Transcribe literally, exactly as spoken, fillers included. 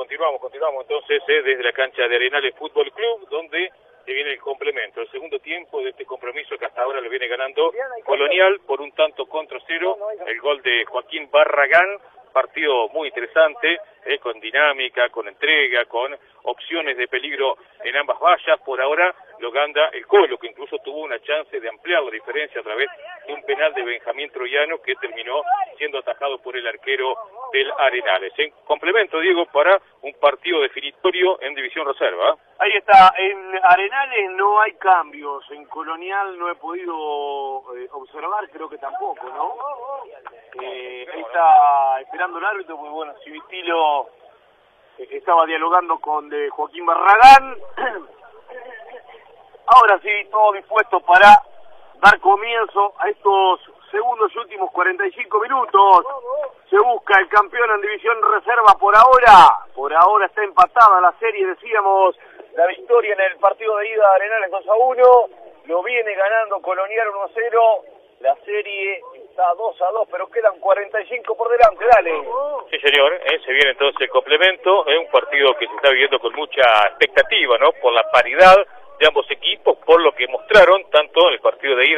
continuamos, continuamos entonces eh, desde la cancha de Arenales Fútbol Club, donde se viene el complemento, el segundo tiempo de este compromiso que hasta ahora le viene ganando Colonial por un tanto contra cero, el gol de Joaquín Barragán, partido muy interesante, eh, con dinámica, con entrega, con opciones de peligro en ambas vallas. Por ahora lo gana el Colo, que incluso tuvo una chance de ampliar la diferencia a través de un penal de Benjamín Troyano que terminó siendo atajado por el arquero del Arenales. En complemento, Diego, para un partido definitorio en División Reserva. Ahí está, en Arenales no hay cambios, en Colonial no he podido eh, observar, creo que tampoco, ¿no? Eh, ahí está esperando el árbitro, porque bueno, Civitilo eh, estaba dialogando con de Joaquín Barragán. Ahora sí, todo dispuesto para dar comienzo a estos segundos y últimos cuarenta y cinco minutos. Se busca el campeón en División Reserva por ahora. Por ahora está empatada la serie, decíamos, la victoria en el partido de ida de Arenales dos a uno. Lo viene ganando Colonial uno a cero. La serie está dos a dos, pero quedan cuarenta y cinco por delante, dale. Sí, señor, eh, se viene entonces el complemento, es eh, un partido que se está viviendo con mucha expectativa, ¿no? Por la paridad de ambos equipos, por lo que mostraron tanto en el partido de ida